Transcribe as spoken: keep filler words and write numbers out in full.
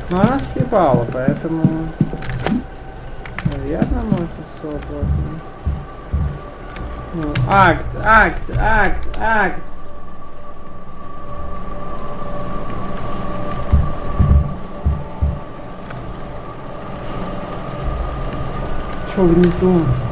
Но она съебала, поэтому... Наверное, можно свободно. Ну, акт, акт, акт, акт. Что внизу?